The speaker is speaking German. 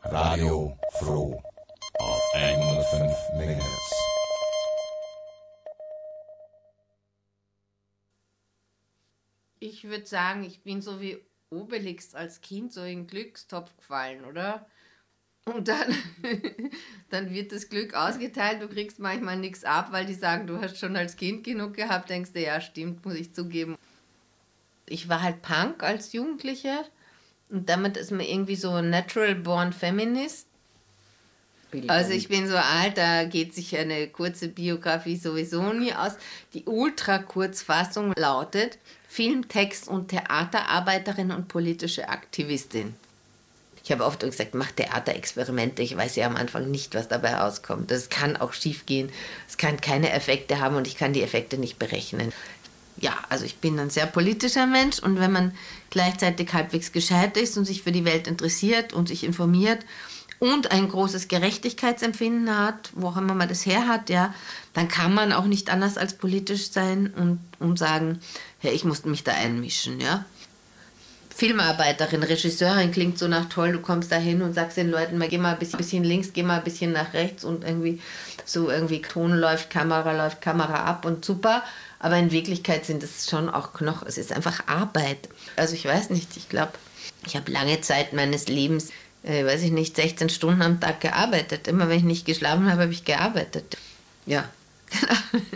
Radio Froh auf 105 MHz. Ich würde sagen, ich bin so wie Obelix als Kind so in den Glückstopf gefallen, oder? Und dann, dann wird das Glück ausgeteilt, du kriegst manchmal nichts ab, weil die sagen, du hast schon als Kind genug gehabt, denkst du, ja stimmt, muss ich zugeben. Ich war halt Punk als Jugendliche und damit ist man irgendwie so natural born feminist. Also ich bin so alt, da geht sich eine kurze Biografie sowieso nie aus. Die Ultra-Kurzfassung lautet Film-, und Theaterarbeiterin und politische Aktivistin. Ich habe oft gesagt, mach Theaterexperimente. Ich weiß ja am Anfang nicht, was dabei rauskommt. Das kann auch schief gehen. Es kann keine Effekte haben und ich kann die Effekte nicht berechnen. Ja, also ich bin ein sehr politischer Mensch und wenn man gleichzeitig halbwegs gescheit ist und sich für die Welt interessiert und sich informiert und ein großes Gerechtigkeitsempfinden hat, wo auch immer man das her hat, ja, dann kann man auch nicht anders als politisch sein und sagen, hey, ich musste mich da einmischen, ja. Filmarbeiterin, Regisseurin klingt so nach toll, du kommst da hin und sagst den Leuten, geh mal ein bisschen links, geh mal ein bisschen nach rechts und irgendwie Ton läuft, Kamera ab und super. Aber in Wirklichkeit sind es schon auch es ist einfach Arbeit. Also ich weiß nicht, ich glaube, ich habe lange Zeit meines Lebens, 16 Stunden am Tag gearbeitet. Immer wenn ich nicht geschlafen habe, habe ich gearbeitet. Ja, genau.